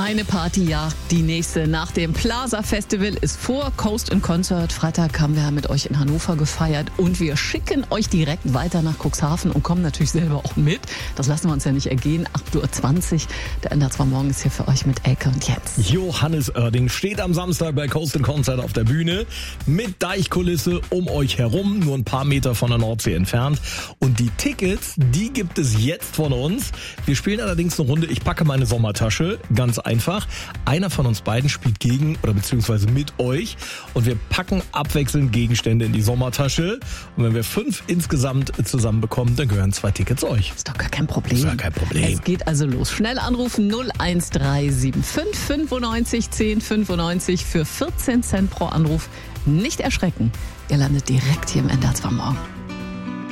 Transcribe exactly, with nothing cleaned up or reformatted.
eine Party, ja, die nächste nach dem Plaza Festival ist vor Coast and Concert. Freitag haben wir mit euch in Hannover gefeiert und wir schicken euch direkt weiter nach Cuxhaven und kommen natürlich selber auch mit. Das lassen wir uns ja nicht ergehen. acht Uhr zwanzig. Der N D R zwei Morgen ist hier für euch mit Elke und Jens. Johannes Oerding steht am Samstag bei Coast and Concert auf der Bühne mit Deichkulisse um euch herum, nur ein paar Meter von der Nordsee entfernt. Und die Tickets, die gibt es jetzt von uns. Wir spielen allerdings eine Runde, ich packe meine Sommertasche, ganz einfach. Einer von uns beiden spielt gegen oder beziehungsweise mit euch und wir packen abwechselnd Gegenstände in die Sommertasche. Und wenn wir fünf insgesamt zusammenbekommen, dann gehören zwei Tickets euch. Ist doch gar kein Problem. Ist gar kein Problem. Es geht also los. Schnell anrufen null eins drei sieben fünf fünfundneunzig zehn fünfundneunzig für vierzehn Cent pro Anruf. Nicht erschrecken. Ihr landet direkt hier im N D R zwei Morgen.